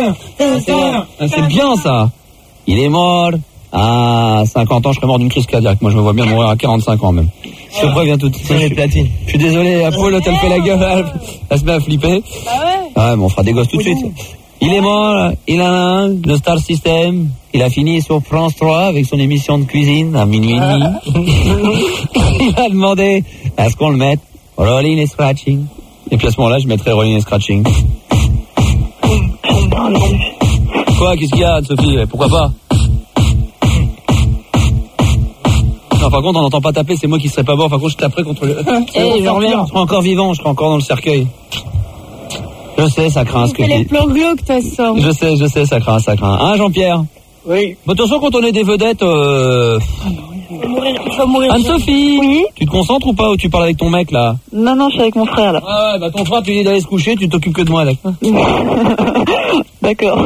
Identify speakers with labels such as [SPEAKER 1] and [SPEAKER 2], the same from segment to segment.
[SPEAKER 1] C'est bien ça. Il est mort. À 50 ans, je serais mort d'une crise cardiaque. Moi, je me vois bien mourir à 45 ans même. Je te préviens tout de suite. Je suis désolé, Apollo, t'as fait la gueule. Elle se met à flipper. Ah, mais on fera des gosses tout de suite. Il est mort, il a un, le Star System. Il a fini sur France 3 avec son émission de cuisine à minuit et demi. Il a demandé à ce qu'on le mette Rolling et Scratching. Et puis à ce moment-là, je mettrais Rolling et Scratching. Quoi, qu'est-ce qu'il y a, Sophie? Pourquoi pas? Non, par contre, on n'entend pas taper, c'est moi qui serais pas bon. Par contre, je taperais contre le... Je serai encore vivant, je serai encore dans le cercueil. Je sais, ça craint ce que je dis.
[SPEAKER 2] C'est les plans glauques, toi, ça.
[SPEAKER 1] Je sais, ça craint. Hein, Jean-Pierre?
[SPEAKER 3] Oui.
[SPEAKER 1] Bon, attention, quand on est des vedettes,
[SPEAKER 2] Il faut mourir.
[SPEAKER 1] Anne-Sophie,
[SPEAKER 4] oui.
[SPEAKER 1] Tu te concentres ou pas, ou tu parles avec ton mec, là?
[SPEAKER 4] Non, je suis avec mon frère, là.
[SPEAKER 1] Ah, bah, ton frère, tu lui dis d'aller se coucher, tu t'occupes que de moi, là.
[SPEAKER 4] D'accord.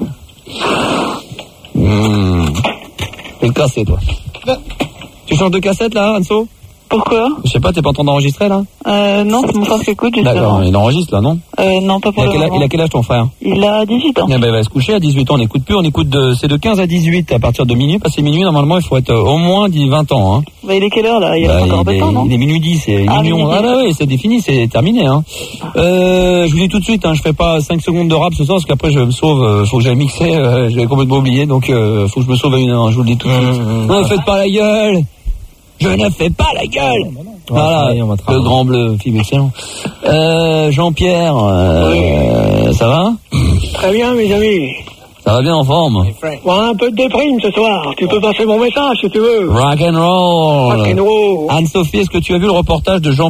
[SPEAKER 1] T'es le cassé, toi. Tu changes de cassette, là, Anso?
[SPEAKER 4] Pourquoi?
[SPEAKER 1] Je sais pas, t'es pas en train d'enregistrer, là?
[SPEAKER 4] Non, c'est mon frère qui écoute, justement.
[SPEAKER 1] D'accord, il enregistre, là, non?
[SPEAKER 4] Non, pas pour le moment.
[SPEAKER 1] Il a quel âge, ton frère?
[SPEAKER 4] Il a 18 ans.
[SPEAKER 1] Eh ben, il va se coucher à 18 ans, on n'écoute plus, c'est de 15 à 18 à partir de minuit. Passé minuit, normalement, il faut être au moins 20 ans, hein.
[SPEAKER 4] Bah, il est quelle heure, là? Il y a encore de temps, non?
[SPEAKER 1] Il est minuit 10, c'est minuit 11. Ah, bah oui, c'est défini, c'est terminé, hein. Je vous dis tout de suite, hein, je fais pas 5 secondes de rap ce soir, parce qu'après, je me sauve, faut que j'aille mixer, j'avais complètement oublié, donc, faut que je me sauve à 1 heure, je vous le dis tout de suite. Non, faites pas la gueule! Je ne fais pas la gueule! Voilà, le grand bleu, film excellent. Jean-Pierre, ça va?
[SPEAKER 3] Très bien, mes amis.
[SPEAKER 1] Ça va bien en forme?
[SPEAKER 3] Bon, un peu de déprime ce soir. Tu peux passer mon message si tu veux.
[SPEAKER 1] Rock and roll.
[SPEAKER 3] Rock and roll.
[SPEAKER 1] Anne-Sophie, est-ce que tu as vu le reportage de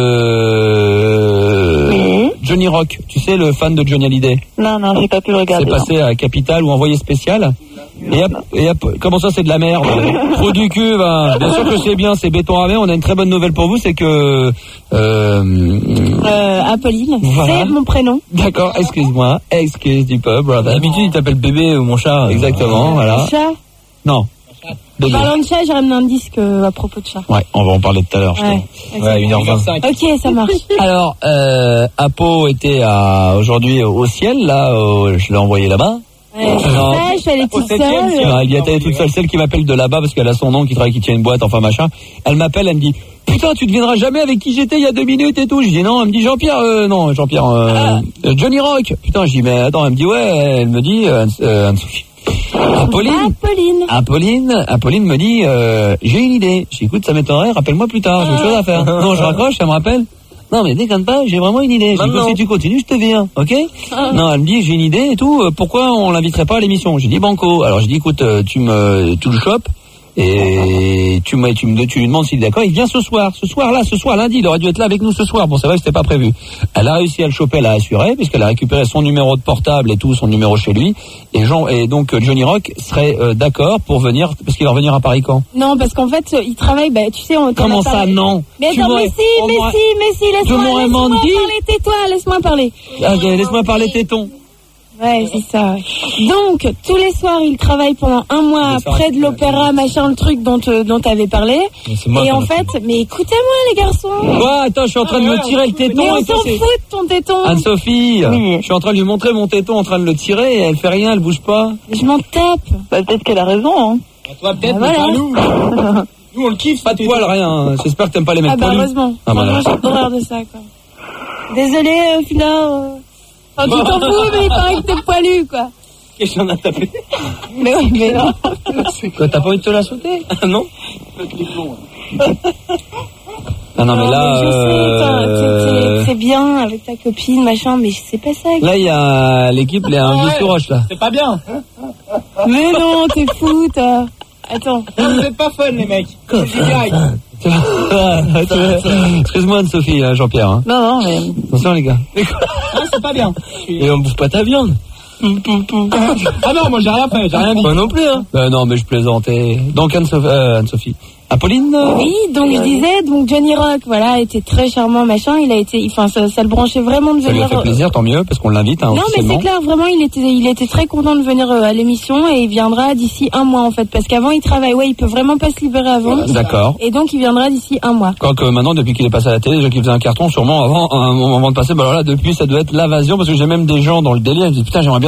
[SPEAKER 1] Johnny Rock? Tu sais, le fan de Johnny Hallyday?
[SPEAKER 4] Non, j'ai pas pu le regarder.
[SPEAKER 1] C'est passé à Capital ou Envoyé spécial. Et comment ça, c'est de la merde? Trou du cul, bah. Bien sûr que c'est bien, c'est béton ravé. On a une très bonne nouvelle pour vous, c'est que
[SPEAKER 2] Apolline,
[SPEAKER 1] voilà.
[SPEAKER 2] C'est mon prénom.
[SPEAKER 1] D'accord, excuse-moi, excuse du peuple, brother.
[SPEAKER 5] D'habitude, il t'appelle bébé ou mon chat.
[SPEAKER 1] Exactement, voilà.
[SPEAKER 2] Chat.
[SPEAKER 1] Non.
[SPEAKER 2] En parlant de chat, j'ai ramené un disque à propos de chat.
[SPEAKER 1] Ouais, on va en parler tout à l'heure.
[SPEAKER 2] Ouais,
[SPEAKER 5] 1h20.
[SPEAKER 2] Ok, ça marche.
[SPEAKER 1] Alors, Apo était aujourd'hui au ciel, là, je l'ai envoyé là-bas.
[SPEAKER 2] Je suis allée toute seule.
[SPEAKER 1] Elle y est allée toute seule, celle qui m'appelle de là-bas parce qu'elle a son nom, qui tient une boîte, enfin machin. Elle m'appelle, elle me dit putain, tu deviendras jamais avec qui j'étais il y a 2 minutes et tout. Je dis non, elle me dit Jean-Pierre, Johnny Rock. Putain, je dis mais attends, elle me dit ouais, elle me dit Anne-Sophie. Apolline me dit j'ai une idée. Je dis écoute, ça m'étonnerait, rappelle-moi plus tard, j'ai autre chose à faire. Non, je raccroche, elle me rappelle. Non mais déconne pas, j'ai vraiment une idée. Je dis, si tu continues, je te viens, ok? Non, elle me dit j'ai une idée et tout. Pourquoi on l'inviterait pas à l'émission? J'ai dit banco. Alors j'ai dit écoute, tu le chopes et tu lui demandes s'il est d'accord. Il vient ce soir lundi. Il aurait dû être là avec nous ce soir. Bon, c'est vrai que c'était pas prévu. Elle a réussi à le choper, elle a assuré puisqu'elle a récupéré son numéro de portable et tout, son numéro chez lui. Et donc Johnny Rock serait d'accord pour venir parce qu'il va revenir à Paris quand?
[SPEAKER 2] Non, parce qu'en fait, il travaille. Bah, tu sais, on.
[SPEAKER 1] Comment ça, non?
[SPEAKER 2] Mais attends, mais si, laisse-moi parler.
[SPEAKER 1] Laisse-moi parler téton.
[SPEAKER 2] Ouais, c'est ça. Donc, tous les soirs, il travaille pendant 1 mois près de l'opéra, machin, le truc dont t'avais parlé. Et en fait, mais écoutez-moi, les garçons.
[SPEAKER 1] Quoi? Attends, je suis en train de me tirer le téton.
[SPEAKER 2] Mais on s'en fout de ton téton.
[SPEAKER 1] Anne-Sophie, je suis en train de lui montrer mon téton, en train de le tirer, et elle fait rien, elle bouge pas.
[SPEAKER 2] Je m'en tape.
[SPEAKER 4] Bah, peut-être qu'elle a raison, hein.
[SPEAKER 5] Toi, peut-être,
[SPEAKER 2] voilà.
[SPEAKER 5] mais pas nous. Nous, on le kiffe.
[SPEAKER 1] Pas de poil, rien. J'espère que t'aimes pas les mecs poilus.
[SPEAKER 2] Heureusement. Moi, j'ai horreur de ça, quoi. Désolée, Phila. Tu t'en fous, mais il paraît que t'es poilu, quoi.
[SPEAKER 5] Qu'est-ce qu'on a tapé?
[SPEAKER 2] Mais non.
[SPEAKER 1] Quoi, t'as pas envie de te la sauter?
[SPEAKER 5] Non.
[SPEAKER 1] Non, mais là.
[SPEAKER 2] Je sais, c'est bien avec ta copine, machin, mais c'est pas ça.
[SPEAKER 1] Là, il y a l'équipe, il y a un vieux roche là.
[SPEAKER 5] C'est pas bien.
[SPEAKER 2] Mais non, t'es fou, toi. Attends.
[SPEAKER 5] Vous êtes pas fun, les mecs. C'est génial.
[SPEAKER 1] Excuse-moi, Anne-Sophie, Jean-Pierre. Hein.
[SPEAKER 4] Non, mais.
[SPEAKER 1] Attention, les gars.
[SPEAKER 5] Non, c'est pas bien.
[SPEAKER 1] Et on bouffe pas ta viande.
[SPEAKER 5] Ah non, moi j'ai rien fait, j'ai rien dit.
[SPEAKER 1] Moi non plus, hein. Non, mais je plaisantais. Donc, Anne-Sophie. Apolline?
[SPEAKER 2] Oui, donc je disais, donc Johnny Rock, voilà, était très charmant, machin, il a été, enfin, ça le branchait vraiment de venir.
[SPEAKER 1] Ça lui a fait plaisir, tant mieux, parce qu'on l'invite, hein,
[SPEAKER 2] non, mais c'est clair, vraiment, il était très content de venir à l'émission et il viendra d'ici 1 mois, en fait, parce qu'avant, il travaille, il peut vraiment pas se libérer avant.
[SPEAKER 1] D'accord.
[SPEAKER 2] Et donc, il viendra d'ici 1 mois.
[SPEAKER 1] Quoique maintenant, depuis qu'il est passé à la télé, déjà qu'il faisait un carton, sûrement avant de passer, bah alors là, depuis, ça doit être l'invasion, parce que j'ai même des gens dans le délire, ils me disent, putain, j'aimerais bien